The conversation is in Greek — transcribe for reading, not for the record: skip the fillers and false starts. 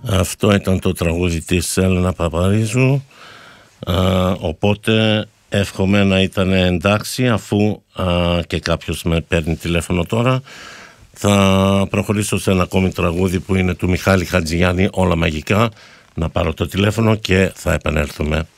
Αυτό ήταν το τραγούδι της Έλενα Παπαρίζου, οπότε εύχομαι να ήταν εντάξει, αφού και κάποιος με παίρνει τηλέφωνο τώρα. Θα προχωρήσω σε ένα ακόμη τραγούδι που είναι του Μιχάλη Χατζηγιάννη, Όλα Μαγικά. Να πάρω το τηλέφωνο και θα επανέλθουμε.